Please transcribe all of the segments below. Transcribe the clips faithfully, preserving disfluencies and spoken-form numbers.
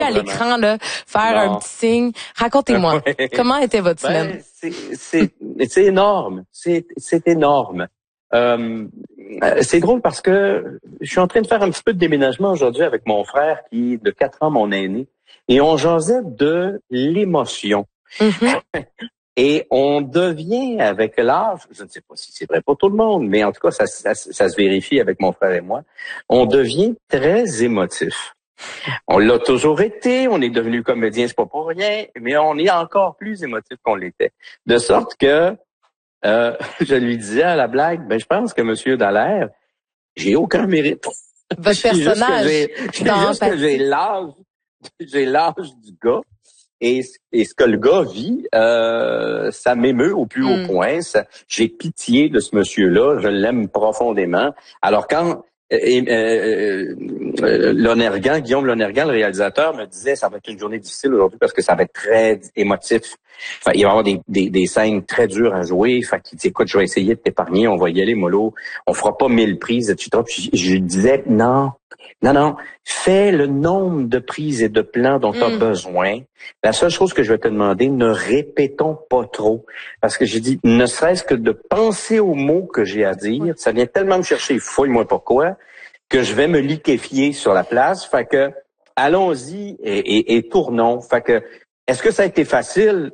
à vraiment. l'écran, là, faire Non. un petit signe. Racontez-moi, Ouais. comment était votre Ben, semaine? c'est, c'est, c'est énorme. C'est, c'est énorme. Euh, c'est drôle parce que je suis en train de faire un petit peu de déménagement aujourd'hui avec mon frère qui est de quatre ans, mon aîné, et on jasait de l'émotion. Mm-hmm. Et on devient avec l'âge, je ne sais pas si c'est vrai pour tout le monde, mais en tout cas, ça, ça, ça se vérifie avec mon frère et moi, on devient très émotif. On l'a toujours été, on est devenu comédien, c'est pas pour rien, mais on est encore plus émotif qu'on l'était. De sorte que euh, je lui disais à la blague, ben je pense que Monsieur Dallaire, j'ai aucun mérite. Votre personnage. J'ai juste que j'ai l'âge, j'ai l'âge du gars. Et, et ce que le gars vit, euh, ça m'émeut au plus haut mm. point. Ça, j'ai pitié de ce monsieur-là, je l'aime profondément. Alors quand euh, euh, euh, Lonergan, Guillaume Lonergan, le réalisateur, me disait ça va être une journée difficile aujourd'hui parce que ça va être très émotif. Enfin, il va y avoir des, des, des scènes très dures à jouer. Fait qu'il dit écoute, je vais essayer de t'épargner, on va y aller mollo, on fera pas mille prises, et cetera. Puis je, je disais non. Non, non, fais le nombre de prises et de plans dont tu as mm. besoin. La seule chose que je vais te demander, ne répétons pas trop. Parce que j'ai dit, ne serait-ce que de penser aux mots que j'ai à dire, oui. Ça vient tellement me chercher, fouille-moi pourquoi, que je vais me liquéfier sur la place. Fait que, allons-y et, et, et tournons. Fait que, est-ce que ça a été facile?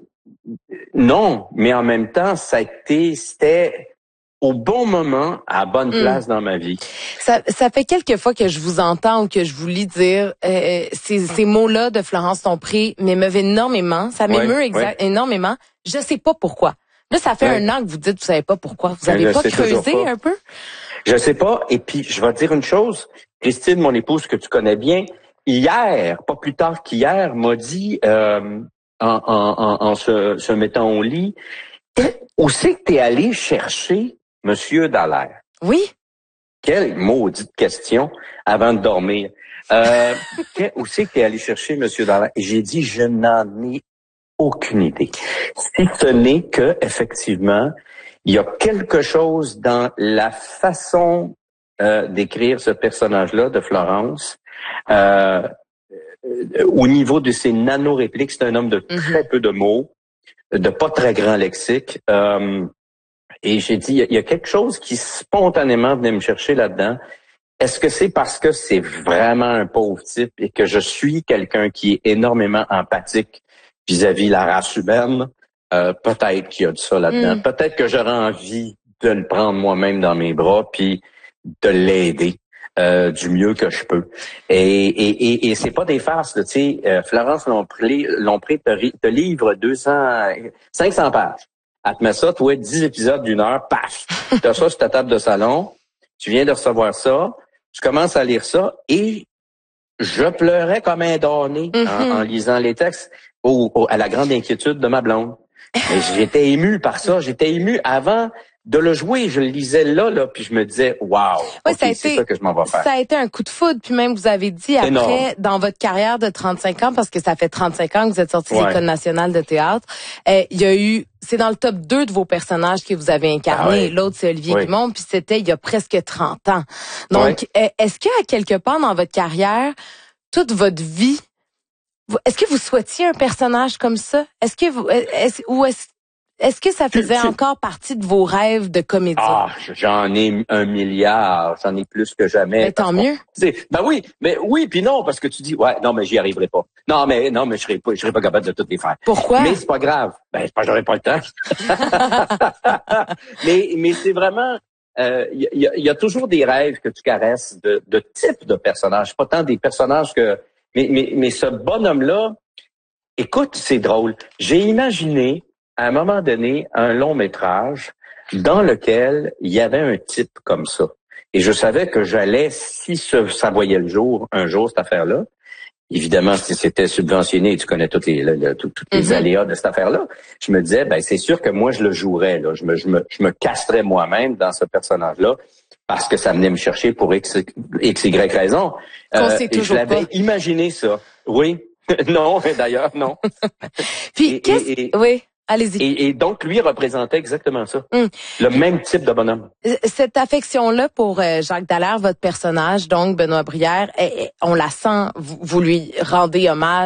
Non, mais en même temps, ça a été, c'était au bon moment, à la bonne place mmh. dans ma vie. Ça, ça fait quelques fois que je vous entends ou que je vous lis dire euh, ces, ces mots-là de Florence Lompré m'émeuvent énormément. Ça m'émeut ouais, exact, ouais. énormément. Je sais pas pourquoi. Là, ça fait ouais. un an que vous dites, vous savez pas pourquoi. Vous avez pas creusé pas. un peu? Je sais pas. Et puis, je vais te dire une chose. Christine, mon épouse que tu connais bien, hier, pas plus tard qu'hier, m'a dit, euh, en, en, en, en se, se mettant au lit, où c'est que t'es allé chercher Monsieur Dallaire? Oui. Quelle maudite question avant de dormir. Euh, où c'est que t'es allé chercher Monsieur Dallaire? Et j'ai dit, je n'en ai aucune idée. Si ce n'est que, effectivement, il y a quelque chose dans la façon euh, d'écrire ce personnage-là de Florence, euh, euh, au niveau de ses nano-répliques, c'est un homme de très mm-hmm. peu de mots, de pas très grand lexique. Euh, et j'ai dit, il y a quelque chose qui spontanément venait me chercher là-dedans. Est-ce que c'est parce que c'est vraiment un pauvre type et que je suis quelqu'un qui est énormément empathique vis-à-vis la race humaine? Euh, peut-être qu'il y a de ça là-dedans. Mm. Peut-être que j'aurais envie de le prendre moi-même dans mes bras puis de l'aider euh, du mieux que je peux. Et, et, et, et c'est pas des farces, tu sais. Euh, Florence Lompré, Lompré te, te livre deux cents, cinq cents pages. Elle te met ça, toi, dix épisodes d'une heure, paf! T'as ça sur ta table de salon, tu viens de recevoir ça, tu commences à lire ça, et je pleurais comme un damné mm-hmm. en, en lisant les textes, au, au, à la grande inquiétude de ma blonde. Mais j'étais ému par ça, j'étais ému avant de le jouer, je le lisais là, là, puis je me disais, waouh, ouais, okay, c'est ça que je m'en vais faire. Ça a été un coup de foudre, puis même vous avez dit après, énorme. Dans votre carrière de trente-cinq ans, parce que ça fait trente-cinq ans que vous êtes sorti ouais. de l'École nationale de théâtre, euh, il y a eu, c'est dans le top deux de vos personnages que vous avez incarnés. Ah ouais. L'autre, c'est Olivier oui. Guimond, puis c'était il y a presque trente ans. Donc, ouais. est-ce qu'à quelque part dans votre carrière, toute votre vie, est-ce que vous souhaitiez un personnage comme ça? Est-ce que vous, est-ce, ou est-ce Est-ce que ça faisait tu, encore partie de vos rêves de comédien? Ah, j'en ai un milliard, j'en ai plus que jamais. Mais tant mieux. Ben oui, mais oui, puis non, parce que tu dis, ouais, non, mais j'y arriverai pas. Non, mais non, mais je serai pas, je serai pas capable de toutes les faire. Pourquoi? Mais c'est pas grave. Ben, c'est pas, j'aurai pas le temps. mais, mais c'est vraiment, il euh, y, y, y a toujours des rêves que tu caresses de, de type de personnage, pas tant des personnages que, mais, mais, mais ce bonhomme-là, écoute, c'est drôle. J'ai imaginé à un moment donné, un long métrage dans lequel il y avait un type comme ça. Et je savais que j'allais, si ce, ça voyait le jour, un jour, cette affaire-là, évidemment, si c'était subventionné, tu connais toutes les, le, le, toutes, toutes les mm-hmm. aléas de cette affaire-là, je me disais, ben c'est sûr que moi, je le jouerais, là. Je me, je me, je me castrais moi-même dans ce personnage-là parce que ça venait me chercher pour X, X Y raison. Euh, et je l'avais pas. imaginé ça. Oui. Non, d'ailleurs, non. Puis, et, qu'est-ce... et, et, oui. Allez-y. Et, et donc, lui représentait exactement ça. Hum. Le même type de bonhomme. Cette affection-là pour euh, Jacques Dallaire, votre personnage, donc Benoît Brière, eh, eh, on la sent, vous, vous lui rendez hommage